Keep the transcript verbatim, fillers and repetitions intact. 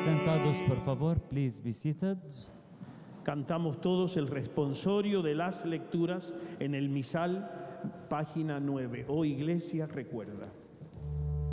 Sentados, por favor, please be seated. Cantamos todos el responsorio de las lecturas en el misal, página nueve. Oh Iglesia, recuerda.